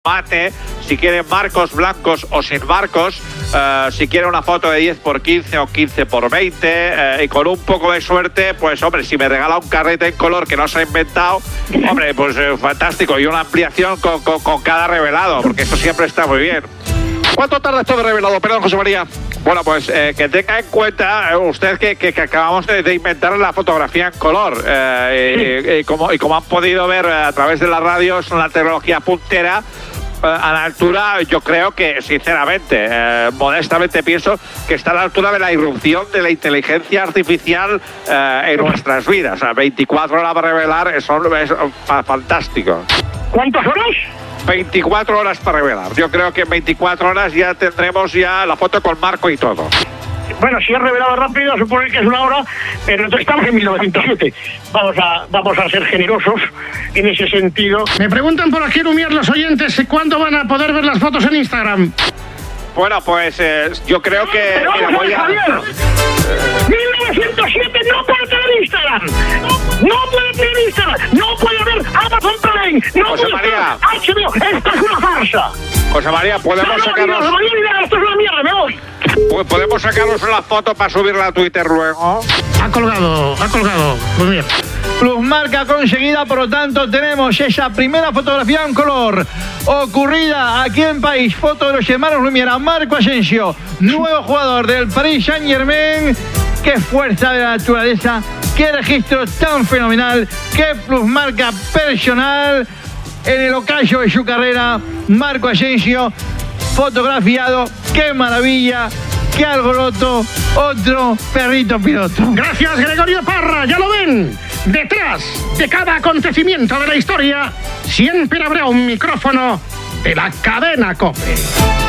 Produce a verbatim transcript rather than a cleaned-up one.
mate, si quieren marcos blancos o sin marcos, uh, si quieren una foto de diez por quince o quince por veinte, uh, y con un poco de suerte, pues hombre, si me regala un carrete en color que no se ha inventado, hombre, pues eh, fantástico, y una ampliación con, con, con cada revelado, porque eso siempre está muy bien. ¿Cuánto tarda esto de revelado? Perdón, José María. Bueno, pues eh, que tenga en cuenta eh, usted que, que, que acabamos de, de inventar la fotografía en color. Eh, y, y, como, y como han podido ver eh, a través de la radio, es una tecnología puntera. A la altura, yo creo que, sinceramente, eh, modestamente pienso que está a la altura de la irrupción de la inteligencia artificial eh, en nuestras vidas. O sea, veinticuatro horas para revelar, eso es fantástico. ¿Cuántas horas? veinticuatro horas para revelar. Yo creo que en veinticuatro horas ya tendremos ya la foto con marco y todo. Bueno, si es revelado rápido, supone que es una hora, pero estamos en mil novecientos siete. Vamos a, vamos a ser generosos en ese sentido. Me preguntan por aquí, Lumière, los oyentes, ¿cuándo van a poder ver las fotos en Instagram? Bueno, pues eh, yo creo que... Pero vamos a ver, Javier. mil novecientos siete no puede tener Instagram. No puede tener Instagram. No puede haber Amazon Prime. No José puede María. H B O. Esto es una farsa. José María, podemos no, no, sacarnos... No, no, no, esto es una mierda, me voy. ¿Podemos sacarnos una foto para subirla a Twitter luego? Ha colgado, ha colgado. Pues bien. Plusmarca conseguida, por lo tanto tenemos esa primera fotografía en color ocurrida aquí en país. Foto de los hermanos Lumière. Marco Asensio, nuevo jugador del Paris Saint-Germain. Qué fuerza de la naturaleza, qué registro tan fenomenal, qué plusmarca personal en el ocaso de su carrera. Marco Asensio, fotografiado, qué maravilla, qué alboroto, otro perrito piloto. Gracias, Gregorio Parra, ya lo ven. Detrás de cada acontecimiento de la historia siempre habrá un micrófono de la cadena COPE.